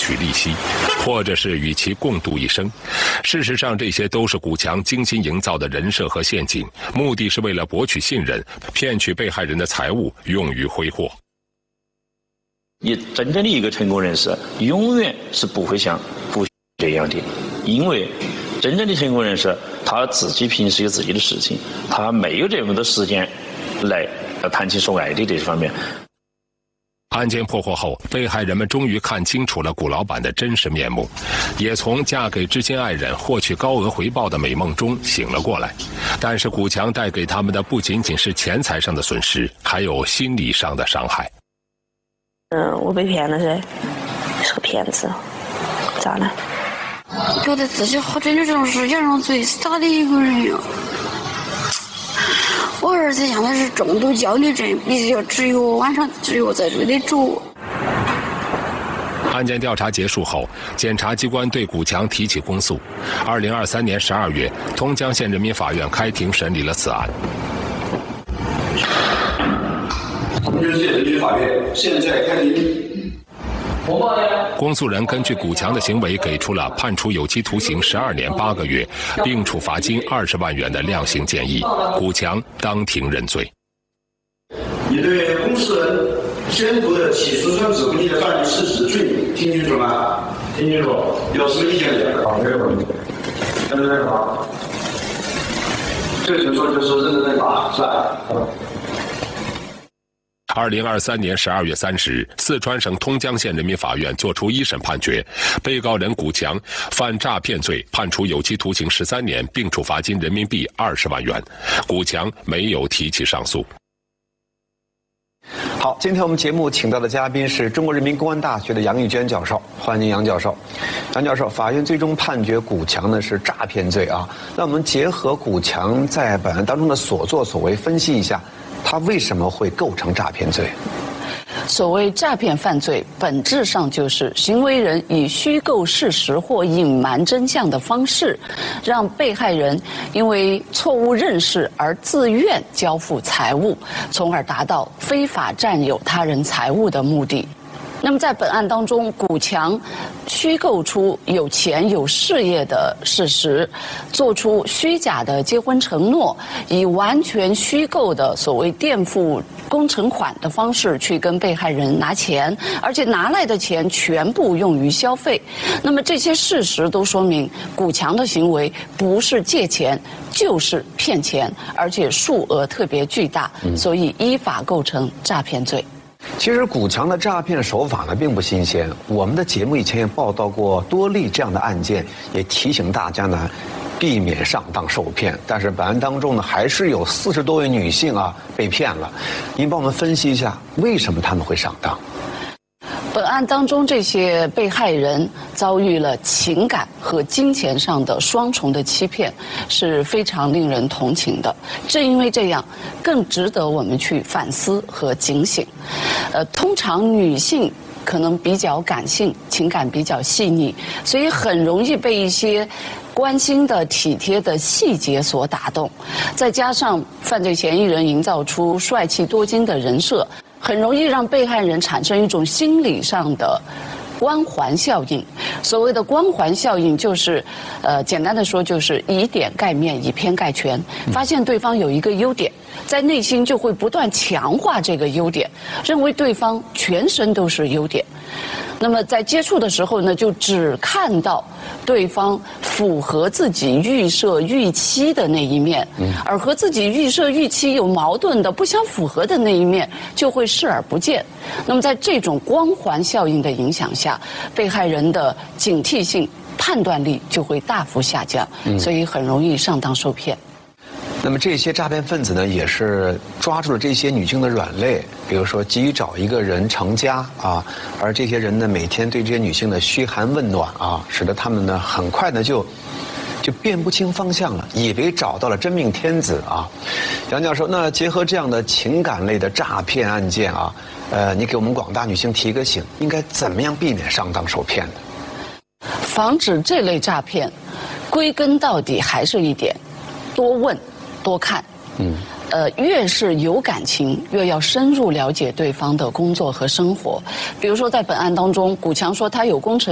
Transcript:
取利息，或者是与其共度一生。事实上，这些都是古强精心营造的人设和陷阱，目的是为了博取信任，骗取被害人的财物，用于挥霍。 你真正的一个成功人士，永远是不会像不这样的，因为真正的成功人士，他自己平时有自己的事情，他没有这么多时间来谈情说爱的这方面。 案件破获后，被害人们终于看清楚了古老板的真实面目，也从嫁给知心爱人获取高额回报的美梦中醒了过来。但是古强带给他们的不仅仅是钱财上的损失，还有心理上的伤害。 我被骗了噻，是个骗子，咋了？ 觉得自己好真的是世界上最傻的一个人呀！我儿子现在是重度焦虑症，必须只有晚上只有在这里住。 案件调查结束后，检察机关对古强提起公诉。2023年12月，通江县人民法院开庭审理了此案。 通江县人民法院现在开庭。 公诉人根据古强的行为给出了判处有期徒刑12年8个月，并处罚金20万元的量刑建议。古强当庭认罪。 你对公诉人宣读的起诉书指控你的犯罪事实罪名听清楚吗？听清楚。有什么意见没？好，没有问题。认真认罚。这情况就是认真认罚，是吧 ？2023年12月30日，四川省通江县人民法院作出一审判决，被告人古强犯诈骗罪，判处有期徒刑13年，并处罚金人民币20万元。古强没有提起上诉。 好，今天我们节目请到的嘉宾是中国人民公安大学的杨玉娟教授，欢迎杨教授。杨教授，法院最终判决古强呢是诈骗罪啊。那我们结合古强在本案当中的所作所为，分析一下他为什么会构成诈骗罪。 所谓诈骗犯罪，本质上就是行为人以虚构事实或隐瞒真相的方式，让被害人因为错误认识而自愿交付财物，从而达到非法占有他人财物的目的。那么在本案当中，古强虚构出有钱有事业的事实，做出虚假的结婚承诺，以完全虚构的所谓垫付工程款的方式去跟被害人拿钱，而且拿来的钱全部用于消费。那么这些事实都说明古强的行为不是借钱就是骗钱，而且数额特别巨大，所以依法构成诈骗罪。 其实古强的诈骗手法呢并不新鲜，我们的节目以前也报道过多例这样的案件，也提醒大家呢避免上当受骗。但是本案当中呢还是有40多位女性啊被骗了，您帮我们分析一下为什么他们会上当？ 本案当中，这些被害人遭遇了情感和金钱上的双重的欺骗，是非常令人同情的。正因为这样，更值得我们去反思和警醒。通常女性可能比较感性，情感比较细腻，所以很容易被一些关心的、体贴的细节所打动。再加上犯罪嫌疑人营造出帅气多金的人设，很容易让被害人产生一种心理上的光环效应。所谓的光环效应就是，简单的说就是以点盖面，以偏概全。发现对方有一个优点，在内心就会不断强化这个优点，认为对方全身都是优点。那么在接触的时候呢，就只看到对方符合自己预设预期的那一面，而和自己预设预期有矛盾的、不相符合的那一面就会视而不见。那么在这种光环效应的影响下，被害人的警惕性、判断力就会大幅下降，所以很容易上当受骗。 那么这些诈骗分子呢，也是抓住了这些女性的软肋，比如说急于找一个人成家啊，而这些人呢，每天对这些女性的嘘寒问暖啊，使得他们呢很快呢就辨不清方向了，以为找到了真命天子啊。杨教授，那结合这样的情感类的诈骗案件啊，你给我们广大女性提个醒，应该怎么样避免上当受骗呢？ 防止这类诈骗，归根到底还是一点，多问。多看，越是有感情，越要深入了解对方的工作和生活。比如说，在本案当中，古强说他有工程